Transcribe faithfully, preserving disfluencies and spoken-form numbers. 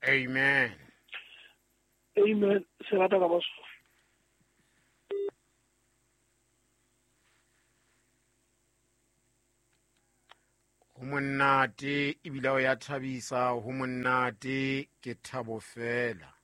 Amen. Amen. Se rata ka baso. Ho monate ebile o ya thabisa, ho monate ke thabo fela.